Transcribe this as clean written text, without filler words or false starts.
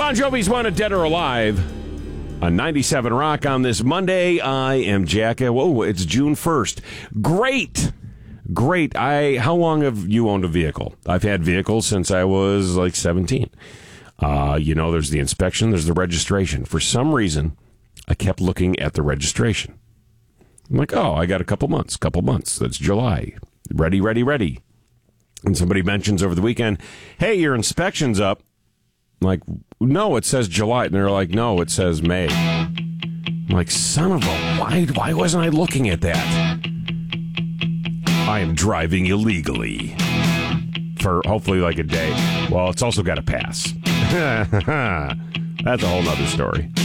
Bon Jovi's Wanted Dead or Alive on 97 Rock on this Monday. I am Jack. Whoa, it's June 1st. Great. How long have you owned a vehicle? I've had vehicles since I was like 17. There's the inspection, there's the registration. For some reason, I kept looking at the registration. I'm like, I got a couple months. That's July. Ready. And somebody mentions over the weekend, hey, your inspection's up. I'm like, no, it says July. And they're like, no, it says May. I'm like, son of a, why wasn't I looking at that? I am driving illegally for hopefully like a day. Well, it's also got to pass. That's a whole nother story.